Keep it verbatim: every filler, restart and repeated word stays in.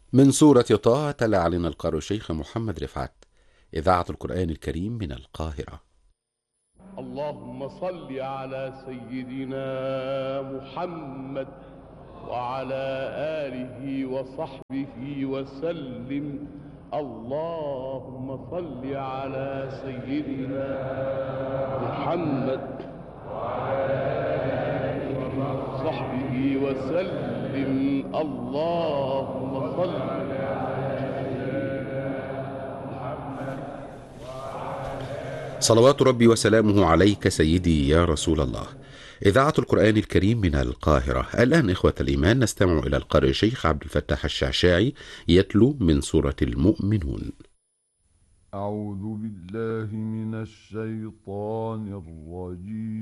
من سورة طه تلا علينا القارئ الشيخ محمد رفعت. إذاعة القرآن الكريم من القاهرة. اللهم صل على سيدنا محمد وعلى آله وصحبه وسلم. اللهم صل على سيدنا محمد وصحبه وسلم. اللهم صل. صلوات ربي وسلامه عليك سيدي يا رسول الله. إذاعة القرآن الكريم من القاهرة. الآن إخوة الإيمان نستمع إلى القارئ الشيخ عبد الفتاح الشعشاعي يتلو من سورة المؤمنون. أعوذ بالله من الشيطان الرجيم.